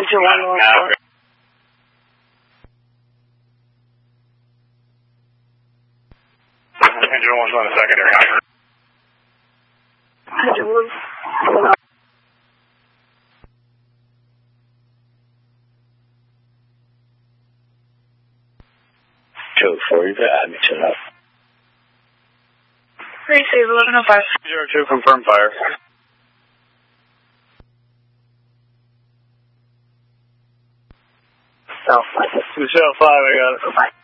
Engine 1 North. Engine 1's on the secondary. Engine 1. You've add me to that. Receive 1105. 02, confirm fire. South 5. 205, I got it. Bye.